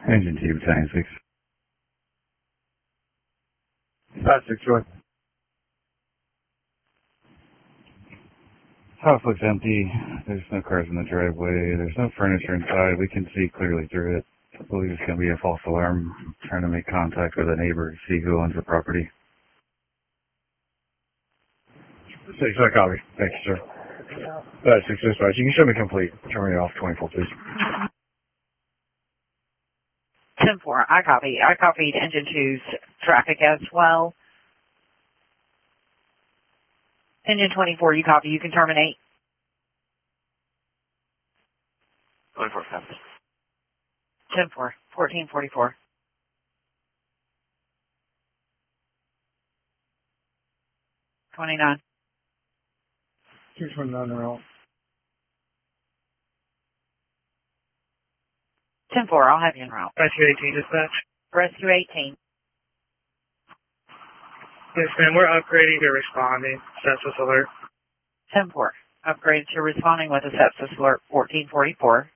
Engine 2, Battalion 6. 5-6, Troy. House looks empty. There's no cars in the driveway. There's no furniture inside. We can see clearly through it. I believe it's going to be a false alarm. I'm trying to make contact with a neighbor to see who owns the property. 6, I copy. Thank you, sir. 5-6, dispatch. You can show me complete. Turn me off 24, please. 10-4, I copy. I copied engine 2's traffic as well. Engine 24, you copy. You can terminate. 24 copies. 10-4, 1444. 29. 229 are out. 10-4, I'll have you en route. Rescue 18, dispatch. Rescue 18. Yes, ma'am, we're upgrading to responding. Sepsis alert. 10-4, upgrade to responding with a sepsis alert 1444.